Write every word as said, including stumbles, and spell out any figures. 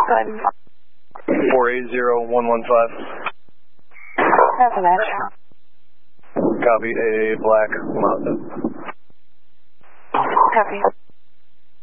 four eight zero one one five. That's a match. Copy, a black Mazda. Copy.